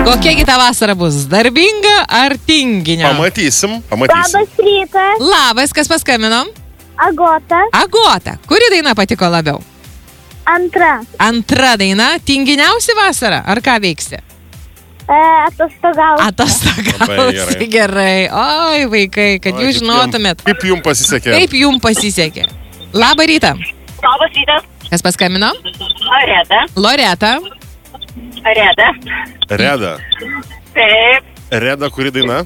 Kokiagi ta vasara bus? Darbinga ar tinginio? Pamatysim. Labas rytas, Labas, kas paskambino? Agota, Agota. Kuri daina patiko labiau? Antra daina. Tinginiausi vasara? Ar ką veiksi? atostogauti. Atostogausi. Gerai. Oi, vaikai, kad jūs žinotumėt. Kaip jums pasisekė? Kaip jums pasisekė? Labą rytą. Labas rytas. Kas paskambino? Reda. Loreta. Reda. Taip. Reda, kuri daina?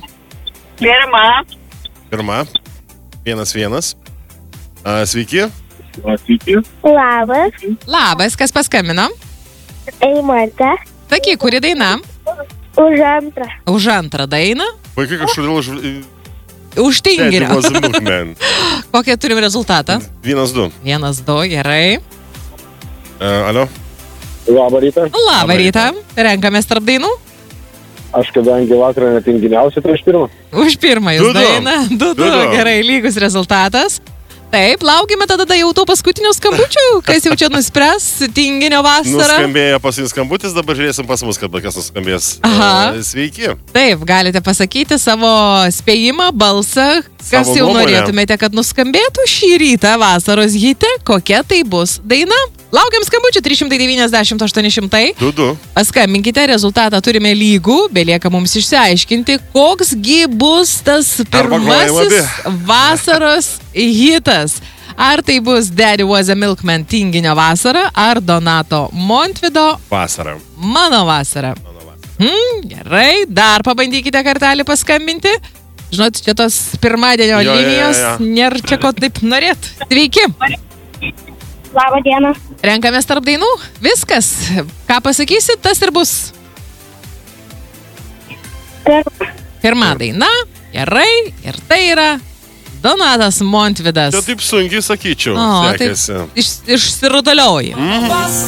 Pirma. 1-1. Sveiki. Labas, Labas, kas paskambino? Eimantė, Sakyk, kuri daina? už antrą. Už antrą dainą? Vaikai kažkodėl Už tinginio. Kokią turim rezultatą? 1-2. 1-2, gerai. Alio? Labą rytą. Labą rytą. Renkamės tarp dainų. Aš kadangi vakarą netinginiausiu, tai už pirmą. Už pirmąjį 2-2. dainą. 2-2, gerai, lygus rezultatas. Taip, laukime tada jau tų paskutinių skambučių, kas jau čia nuspręs tinginio vasarą. Nuskambėjo paskutinis skambutis, dabar žiūrėsim pas mus, kad kas nuskambės. Aha. Sveiki. Taip, galite pasakyti savo spėjimą, balsą, kas Savo jau nuomonę. norėtumėte, kad nuskambėtų šį rytą vasaros hite, kokia tai bus daina. Laukiam skambučių 390-800. 2-2. Paskambinkite, rezultatą turime lygų, belieka mums išsiaiškinti, koksgi bus tas Arba grojam pirmasis vasaros hitas. Ar tai bus Daddy Was a Milkman tinginio vasara, ar Donato Montvydo Vasara. Mano vasara. Gerai, dar pabandykite kartelį paskambinti. Žinot, čia tos pirmadienio Jo. linijos, nėra čia ko taip norėt. Sveiki. Labą dieną. Renkamės tarp dainų. Viskas. Ką pasakysit, tas ir bus. Pirma daina. Gerai. Ir tai yra Donatas Montvydas. Čia taip sunkiai sakyčiau. O, taip Sekėsi. išsirutulioji.